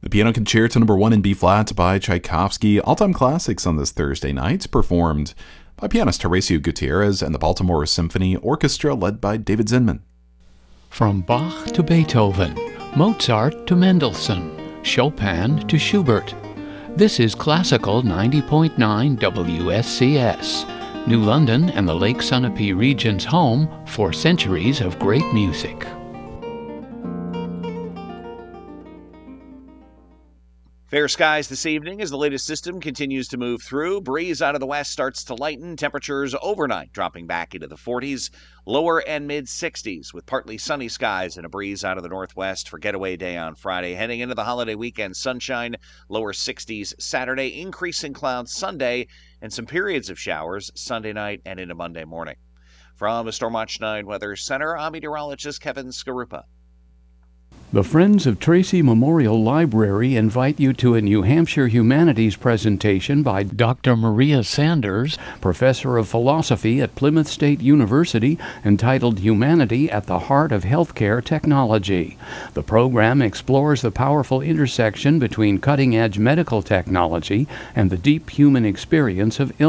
The Piano Concerto No. 1 in B-flat by Tchaikovsky, all-time classics on this Thursday night, performed by pianist Horacio Gutierrez and the Baltimore Symphony Orchestra led by David Zinman. From Bach to Beethoven, Mozart to Mendelssohn, Chopin to Schubert. This is Classical 90.9 WSCS, New London and the Lake Sunapee region's home for centuries of great music. Fair skies this evening as the latest system continues to move through. Breeze out of the west starts to lighten. Temperatures overnight dropping back into the 40s, lower and mid-60s with partly sunny skies and a breeze out of the northwest for getaway day on Friday. Heading into the holiday weekend, sunshine, lower 60s Saturday, increasing clouds Sunday, and some periods of showers Sunday night and into Monday morning. From the Storm Watch 9 Weather Center, I'm meteorologist Kevin Skarupa. The Friends of Tracy Memorial Library invite you to a New Hampshire Humanities presentation by Dr. Maria Sanders, Professor of Philosophy at Plymouth State University, entitled Humanity at the Heart of Healthcare Technology. The program explores the powerful intersection between cutting-edge medical technology and the deep human experience of illness.